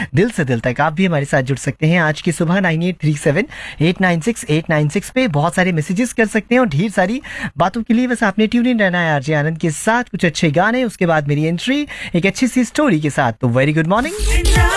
दिल से दिल तक आप भी हमारे साथ जुड़ सकते हैं आज की सुबह 9837896896 पे बहुत सारे मैसेजेस कर सकते हैं और ढेर सारी बातों के लिए बस आपने ट्यून इन रहना है आरजे आनंद के साथ। कुछ अच्छे गाने, उसके बाद मेरी एंट्री एक अच्छी सी स्टोरी के साथ। तो वेरी गुड मॉर्निंग।